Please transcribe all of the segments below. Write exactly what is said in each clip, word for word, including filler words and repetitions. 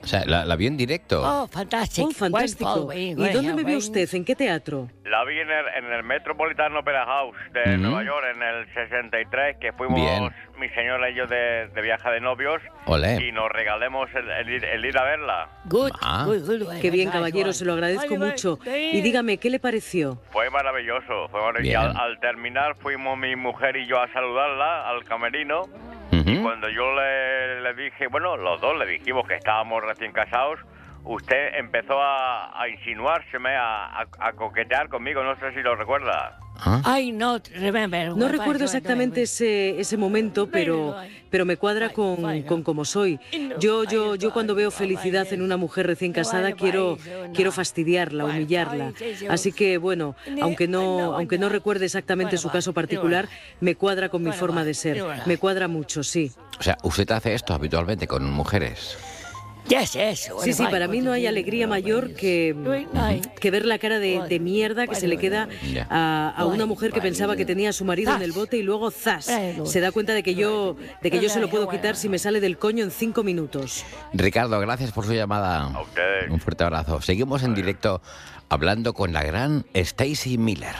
O sea, ¿la, la vio en directo? Oh, fantástico. Oh, fantástico. ¿Y dónde me vio usted? ¿En qué teatro? La vi en el, en el Metropolitan Opera House de Ujú. Nueva York en el sesenta y tres, que fuimos Bien. mi señora y yo de, de viaje de novios. Olé. Y nos regalemos el, el ir, el ir a verla. Good, Ah. good, good. Qué bien, caballero, se lo agradezco mucho. Y dígame, ¿qué le pareció? Fue maravilloso. Fue maravilloso. Y Bien. al, al terminar fuimos mi mujer y yo a saludarla al camerino. Ujú. Cuando yo le, le dije, bueno, los dos le dijimos que estábamos recién casados, usted empezó a, a insinuárseme, a, a, a coquetear conmigo, no sé si lo recuerda. Ah. I not remember. No recuerdo exactamente ese, ese momento, pero, pero me cuadra con, con cómo soy. Yo, yo, yo cuando veo felicidad en una mujer recién casada quiero, quiero fastidiarla, humillarla. Así que, bueno, aunque no, aunque no recuerde exactamente su caso particular, me cuadra con mi forma de ser. Me cuadra mucho, sí. O sea, ¿usted hace esto habitualmente con mujeres? Yes, yes. Sí, sí, para mí no hay alegría mayor que, que ver la cara de, de mierda que se le queda a, a una mujer que pensaba que tenía a su marido en el bote y luego ¡zas! Se da cuenta de que yo, de que yo se lo puedo quitar si me sale del coño en cinco minutos. Ricardo, gracias por su llamada. A ustedes. Un fuerte abrazo. Seguimos en directo hablando con la gran Stacy Miller.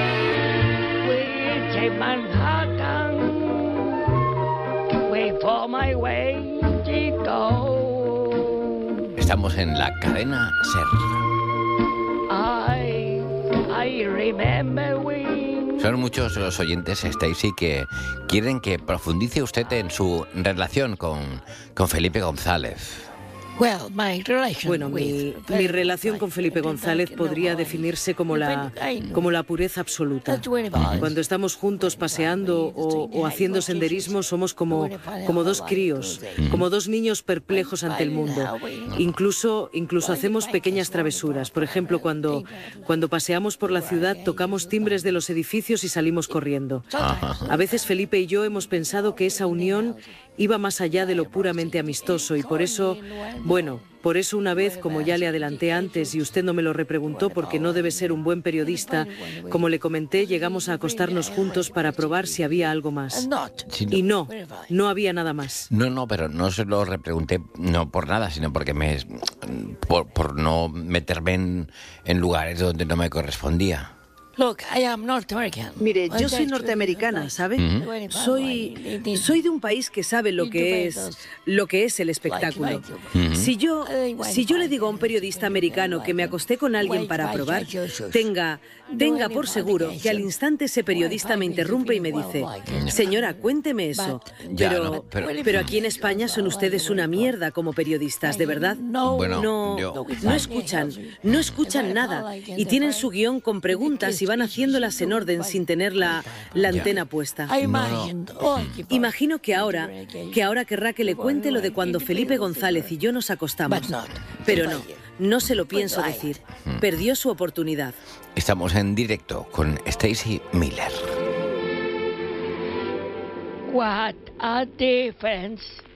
We're Manhattan, wait for my way to go. Estamos en la cadena SER. I, I remember when... Son muchos los oyentes, Stacy, que quieren que profundice usted en su relación con, con Felipe González. Well, my relation Bueno, mi, with mi relación con Felipe González podría definirse como la, como la pureza absoluta. Cuando estamos juntos paseando o, o haciendo senderismo somos como, como dos críos, como dos niños perplejos ante el mundo. Incluso, incluso hacemos pequeñas travesuras. Por ejemplo, cuando, cuando paseamos por la ciudad tocamos timbres de los edificios y salimos corriendo. A veces Felipe y yo hemos pensado que esa unión iba más allá de lo puramente amistoso y por eso, bueno, por eso una vez, como ya le adelanté antes y usted no me lo repreguntó porque no debe ser un buen periodista, como le comenté, llegamos a acostarnos juntos para probar si había algo más. Sí, no. Y no, no había nada más. No, no, pero no se lo repregunté no por nada, sino porque me por, por no meterme en, en lugares donde no me correspondía. Look, I am North American. Mire, yo soy norteamericana, ¿sabe? Ujú. Soy, soy de un país que sabe lo que es, lo que es el espectáculo. Ujú. Si yo, si yo le digo a un periodista americano que me acosté con alguien para probar, tenga, tenga por seguro que al instante ese periodista me interrumpe y me dice, señora, cuénteme eso. Ya, Pero, no, pero- pero aquí en España son ustedes una mierda como periodistas, ¿de verdad? Bueno, No, yo- no escuchan, no escuchan nada y tienen su guión con preguntas y van haciéndolas en orden sin tener la, la antena puesta. I imagined. Oh, qué padre. Imagino que ahora, que ahora querrá que le cuente lo de cuando Felipe González y yo nos acostamos. But not. Pero no, no se lo pienso decir. Perdió su oportunidad. Estamos en directo con Stacy Miller. What a difference